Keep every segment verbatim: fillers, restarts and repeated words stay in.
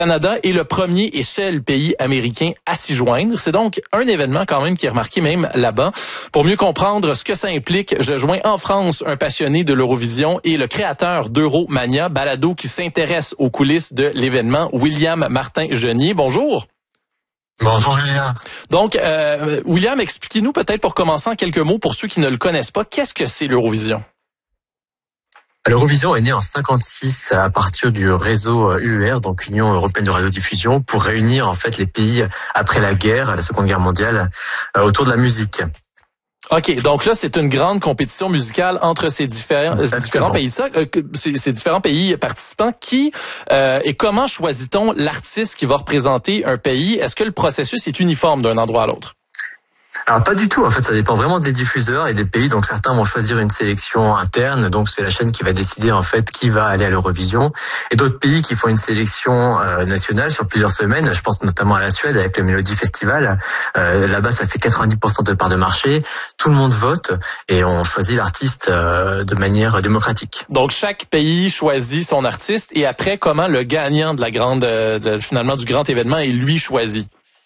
Canada est le premier et seul pays américain à s'y joindre. C'est donc un événement quand même qui est remarqué même là-bas. Pour mieux comprendre ce que ça implique, je joins en France un passionné de l'Eurovision et le créateur d'Euromania, balado qui s'intéresse aux coulisses de l'événement, William Martin-Genier. Bonjour. Bonjour Julien. Donc, euh, William, expliquez-nous peut-être pour commencer en quelques mots, pour ceux qui ne le connaissent pas, qu'est-ce que c'est l'Eurovision? L'Eurovision est née en cinquante-six à partir du réseau U E R, donc Union Européenne de Radiodiffusion, pour réunir en fait les pays après la guerre, la Seconde Guerre mondiale, euh, autour de la musique. OK, donc là, c'est une grande compétition musicale entre ces différents, différents pays, ça, euh, ces, ces différents pays participants. Qui euh, et comment choisit-on l'artiste qui va représenter un pays? Est-ce que le processus est uniforme d'un endroit à l'autre? Alors pas du tout, en fait ça dépend vraiment des diffuseurs et des pays, donc certains vont choisir une sélection interne, donc c'est la chaîne qui va décider en fait qui va aller à l'Eurovision, et d'autres pays qui font une sélection euh, nationale sur plusieurs semaines, je pense notamment à la Suède avec le Melody Festival, euh, là-bas ça fait quatre-vingt-dix pour cent de part de marché, tout le monde vote et on choisit l'artiste euh, de manière démocratique. Donc chaque pays choisit son artiste et après comment le gagnant de la grande, de, finalement du grand événement est lui choisi?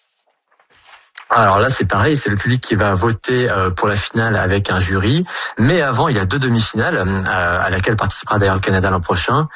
Alors là, c'est pareil, c'est le public qui va voter pour la finale avec un jury. Mais avant, il y a deux demi-finales à laquelle participera d'ailleurs le Canada l'an prochain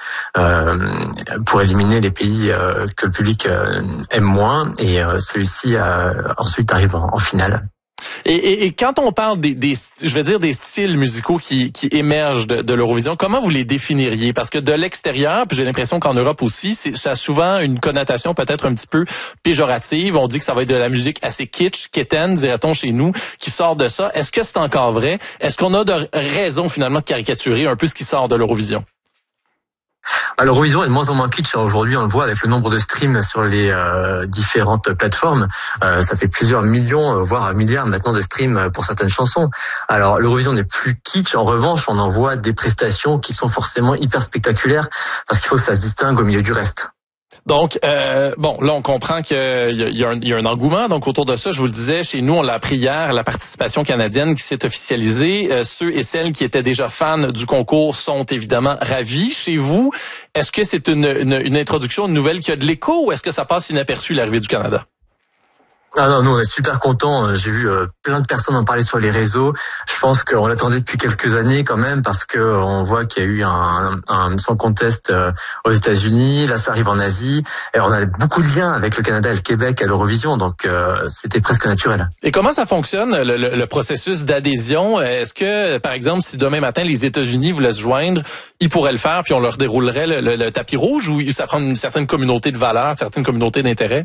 pour éliminer les pays que le public aime moins. Et celui-ci ensuite arrive en finale. Et, et, et quand on parle des, des, je vais dire des styles musicaux qui, qui émergent de, de l'Eurovision, comment vous les définiriez? Parce que de l'extérieur, puis j'ai l'impression qu'en Europe aussi, c'est, ça a souvent une connotation peut-être un petit peu péjorative. On dit que ça va être de la musique assez kitsch, quétaine, dirait-on chez nous, qui sort de ça. Est-ce que c'est encore vrai? Est-ce qu'on a de raison finalement de caricaturer un peu ce qui sort de l'Eurovision? Alors, l'Eurovision est de moins en moins kitsch. Aujourd'hui, on le voit avec le nombre de streams sur les euh, différentes plateformes. Euh, ça fait plusieurs millions, euh, voire un milliard maintenant de streams pour certaines chansons. Alors, l'Eurovision n'est plus kitsch. En revanche, on en voit des prestations qui sont forcément hyper spectaculaires parce qu'il faut que ça se distingue au milieu du reste. Donc, euh, bon, là, on comprend qu'il y a, il y, a un, il y a un engouement. Donc, autour de ça, je vous le disais, chez nous, on l'a appris hier, la participation canadienne qui s'est officialisée. Euh, ceux et celles qui étaient déjà fans du concours sont évidemment ravis. Chez vous, est-ce que c'est une, une, une introduction, une nouvelle qui a de l'écho ou est-ce que ça passe inaperçu, l'arrivée du Canada? Ah non, nous on est super contents. J'ai vu euh, plein de personnes en parler sur les réseaux. Je pense qu'on l'attendait depuis quelques années quand même parce que on voit qu'il y a eu un, un sans conteste euh, aux États-Unis. Là, ça arrive en Asie. Et on a beaucoup de liens avec le Canada et le Québec à l'Eurovision, donc euh, c'était presque naturel. Et comment ça fonctionne le, le, le processus d'adhésion? Est-ce que, par exemple, si demain matin les États-Unis voulaient se joindre, ils pourraient le faire puis on leur déroulerait le, le, le tapis rouge ou ça prend une certaine communauté de valeurs, une certaine communauté d'intérêt?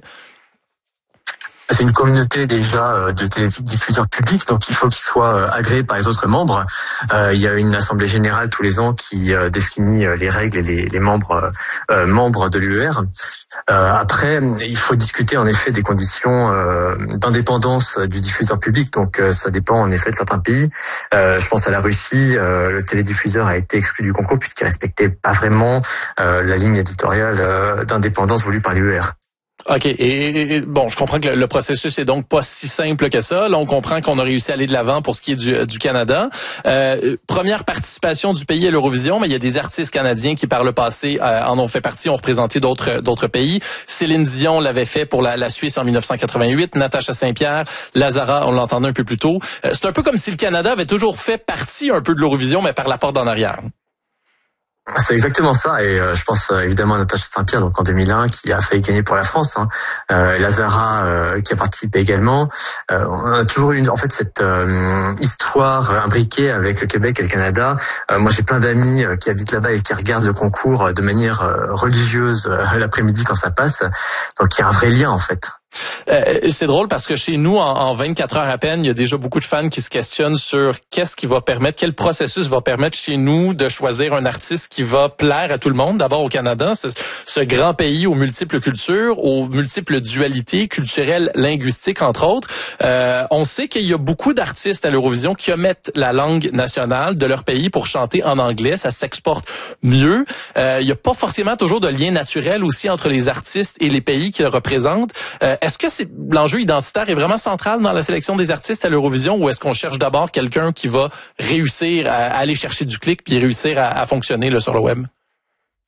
C'est une communauté déjà de télédiffuseurs publics, donc il faut qu'ils soient agréés par les autres membres. Euh, il y a une assemblée générale tous les ans qui euh, définit les règles et les, les membres euh, membres de l'U E R. Euh, après, il faut discuter en effet des conditions euh, d'indépendance du diffuseur public, donc euh, ça dépend en effet de certains pays. Euh, je pense à la Russie, euh, le télédiffuseur a été exclu du concours puisqu'il respectait pas vraiment euh, la ligne éditoriale euh, d'indépendance voulue par l'U E R. OK. Et, et bon, je comprends que le, le processus est donc pas si simple que ça. Là, on comprend qu'on a réussi à aller de l'avant pour ce qui est du, du Canada. Euh, première participation du pays à l'Eurovision, mais il y a des artistes canadiens qui, par le passé, euh, en ont fait partie, ont représenté d'autres d'autres pays. Céline Dion l'avait fait pour la, la Suisse en dix-neuf cent quatre-vingt-huit. Natacha Saint-Pierre, Lazara, on l'entendait un peu plus tôt. Euh, c'est un peu comme si le Canada avait toujours fait partie un peu de l'Eurovision, mais par la porte d'en arrière. C'est exactement ça, et euh, je pense euh, évidemment à Natacha Saint-Pierre, donc en deux mille un, qui a failli gagner pour la France, hein. euh, Lazara euh, qui a participé également. Euh, on a toujours eu une, en fait cette euh, histoire imbriquée avec le Québec et le Canada. Euh, moi, j'ai plein d'amis euh, qui habitent là-bas et qui regardent le concours de manière euh, religieuse euh, l'après-midi quand ça passe. Donc il y a un vrai lien en fait. Euh, c'est drôle parce que chez nous, en, en vingt-quatre heures à peine, il y a déjà beaucoup de fans qui se questionnent sur qu'est-ce qui va permettre, quel processus va permettre chez nous de choisir un artiste qui va plaire à tout le monde. D'abord au Canada, ce, ce grand pays aux multiples cultures, aux multiples dualités culturelles, linguistiques, entre autres. Euh, on sait qu'il y a beaucoup d'artistes à l'Eurovision qui omettent la langue nationale de leur pays pour chanter en anglais. Ça s'exporte mieux. Euh, il n'y a pas forcément toujours de lien naturel aussi entre les artistes et les pays qui le représentent. Euh, Est-ce que c'est, l'enjeu identitaire est vraiment central dans la sélection des artistes à l'Eurovision ou est-ce qu'on cherche d'abord quelqu'un qui va réussir à, à aller chercher du clic puis réussir à, à fonctionner là, sur le web?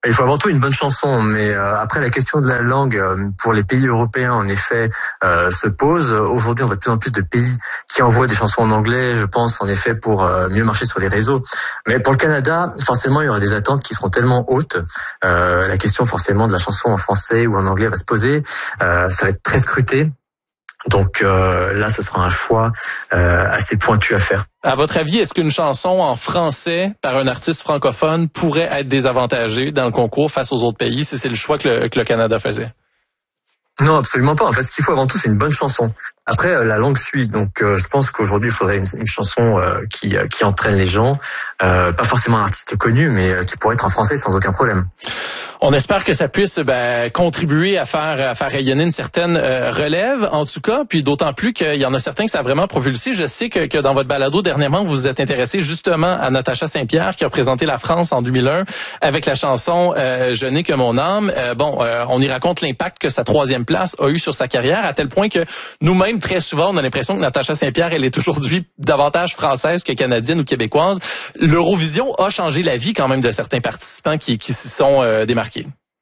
Il faut avant tout une bonne chanson, mais euh, après la question de la langue euh, pour les pays européens en effet euh, se pose. Aujourd'hui, on voit de plus en plus de pays qui envoient des chansons en anglais, je pense en effet pour euh, mieux marcher sur les réseaux. Mais pour le Canada, forcément, il y aura des attentes qui seront tellement hautes. Euh, la question forcément de la chanson en français ou en anglais va se poser. Euh, ça va être très scruté. Donc euh, là, ce sera un choix euh, assez pointu à faire. À votre avis, est-ce qu'une chanson en français par un artiste francophone pourrait être désavantagée dans le concours face aux autres pays si c'est le choix que le, que le Canada faisait? Non, absolument pas. En fait, ce qu'il faut avant tout, c'est une bonne chanson. Après, euh, la langue suit. Donc, euh, je pense qu'aujourd'hui, il faudrait une, une chanson euh, qui, euh, qui entraîne les gens. Euh, pas forcément un artiste connu, mais euh, qui pourrait être en français sans aucun problème. On espère que ça puisse ben, contribuer à faire à faire rayonner une certaine euh, relève, en tout cas, puis d'autant plus qu'il y en a certains que ça a vraiment propulsé. Je sais que, que dans votre balado, dernièrement, vous vous êtes intéressé justement à Natacha Saint-Pierre, qui a représenté la France en deux mille un avec la chanson euh, « Je n'ai que mon âme ». Euh, bon, euh, on y raconte l'impact que sa troisième place a eu sur sa carrière, à tel point que nous-mêmes, très souvent, on a l'impression que Natacha Saint-Pierre, elle est aujourd'hui davantage française que canadienne ou québécoise. L'Eurovision a changé la vie quand même de certains participants qui, qui s'y sont euh, démarqués.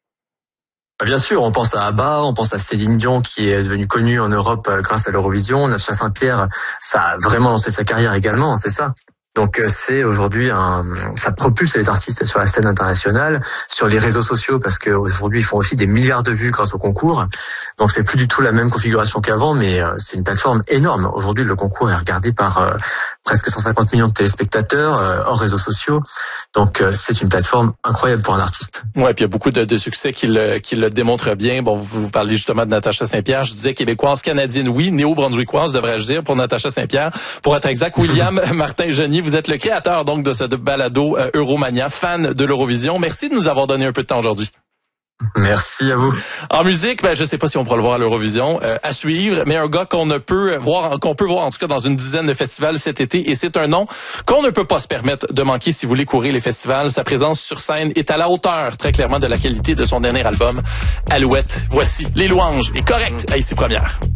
Bien sûr, on pense à ABBA, on pense à Céline Dion qui est devenue connue en Europe grâce à l'Eurovision. Natacha Saint-Pierre, ça a vraiment lancé sa carrière également, c'est ça. Donc c'est aujourd'hui un, ça propulse les artistes sur la scène internationale, sur les réseaux sociaux, parce qu'aujourd'hui ils font aussi des milliards de vues grâce au concours. Donc c'est plus du tout la même configuration qu'avant, mais c'est une plateforme énorme. Aujourd'hui le concours est regardé par euh, presque cent cinquante millions de téléspectateurs euh, hors réseaux sociaux. Donc euh, c'est une plateforme incroyable pour un artiste. Ouais, puis il y a beaucoup de, de succès qui le, qui le démontrent bien. Bon, vous, vous parlez justement de Natacha Saint-Pierre. Je disais québécoise, canadienne, oui, néo-brunswickoise, devrais-je dire, pour Natacha Saint-Pierre. Pour être exact, William Martin-Genier, vous êtes le créateur donc de ce balado euh, Euromania, fan de l'Eurovision. Merci de nous avoir donné un peu de temps aujourd'hui. Merci à vous. En musique, ben je sais pas si on pourra le voir à l'Eurovision, euh, à suivre, mais un gars qu'on ne peut voir, qu'on peut voir en tout cas dans une dizaine de festivals cet été, et c'est un nom qu'on ne peut pas se permettre de manquer si vous voulez courir les festivals. Sa présence sur scène est à la hauteur, très clairement, de la qualité de son dernier album, Alouette. Voici Les Louanges et Correct à Ici Première.